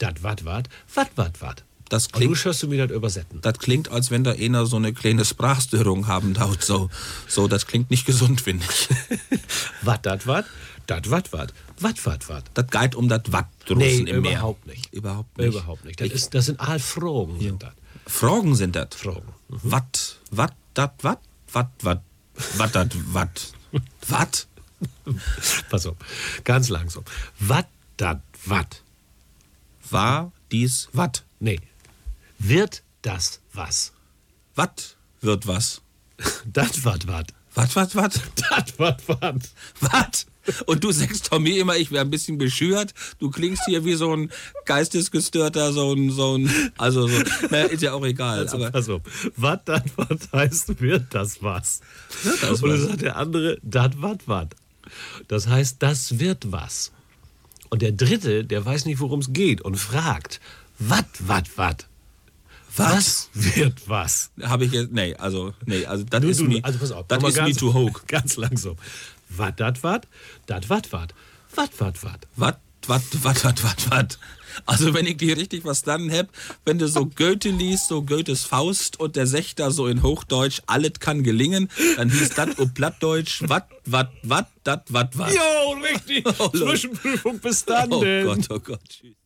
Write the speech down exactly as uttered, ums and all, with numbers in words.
dat wat wat, wat wat wat. Das Und du klingt, schaust du mir das übersetzen. das klingt, als wenn da einer so eine kleine Sprachstörung haben dauert. So, so, das klingt nicht gesund, finde ich. Wat dat wat, dat wat wat, wat wat wat. Das geht um das Watt draußen Nee, im Meer. überhaupt nicht. Überhaupt nicht. Überhaupt nicht. Das, ist, das sind Aalfragen. Sind das. Fragen sind das. Fragen. Mhm. Wat, wat, dat, wat, wat, wat, wat, dat, wat, wat? Pass auf, ganz langsam. Wat dat wat. War dies wat? Nee. Wird das was? Wat wird was? Dat wat wat. Wat, wat, wat? Dat wat wat. Wat? Und du sagst Tommy immer, ich wäre ein bisschen bescheuert. Du klingst hier wie so ein geistesgestörter, so ein, so ein, also so, naja, ist ja auch egal. Also, aber pass auf. Wat dat wat heißt, wird das was. Wird das Und dann was? sagt der andere, dat wat wat. Das heißt, das wird was. Und der Dritte, der weiß nicht, worum es geht und fragt, wat wat wat. Was wird was? habe ich jetzt, nee, also, nee, also das Du, ist du, me, also pass auf, das nochmal ist me ganz- too hoch. Ganz langsam. Wat dat wat, dat wat wat, wat wat wat. Wat, wat, wat, wat, wat, wat. Also wenn ich dir richtig verstanden habe, wenn du so Goethe liest, so Goethes Faust und der sagt da so in Hochdeutsch, alles kann gelingen, dann hieß das auf Plattdeutsch, wat, wat, wat, dat, wat, wat. Jo, richtig. Oh, Leute. Zwischenprüfung bestanden. Oh Gott, oh Gott, tschüss.